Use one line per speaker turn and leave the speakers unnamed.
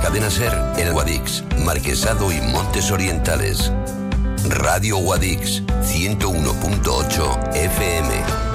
cadena SER en Guadix, Marquesado y Montes Orientales. Radio Guadix, 101.8 FM.